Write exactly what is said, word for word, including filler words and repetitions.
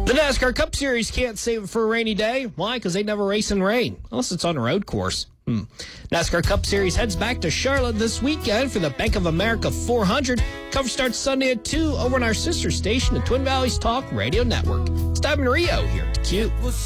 The NASCAR Cup Series can't save it for a rainy day. Why? Because they never race in rain, unless it's on a road course. Hmm. NASCAR Cup Series heads back to Charlotte this weekend for the Bank of America four hundred. Coverage starts Sunday at two over on our sister station, the Twin Valleys Talk Radio Network. It's Diamond Rio here at Q.